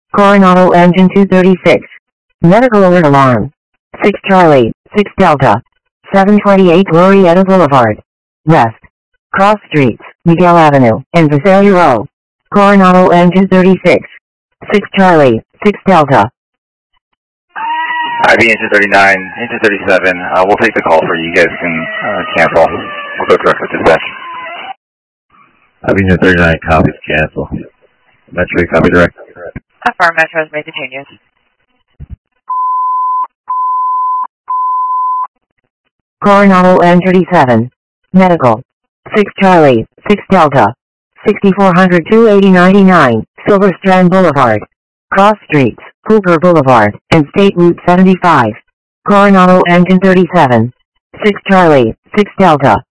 Coronado Engine 236. Medical alert alarm. 6 Charlie, 6 Delta. 728 Glorieta Boulevard. West. Cross Streets, Miguel Avenue, and Visalia Row. Coronado Engine 36. 6 Charlie, 6 Delta. IB Engine 39, Engine 37, we'll take the call for you. You guys can cancel. We'll go direct with dispatch. IB Engine 39, copies, cancel. Metro, copy direct. Affirm, Metro has made the changes. Coronado N37. Medical. 6 Charlie, 6 Delta. 6400 28099, Silver Strand Boulevard. Cross Streets, Cooper Boulevard, and State Route 75. Coronado Engine 37. 6 Charlie, 6 Delta.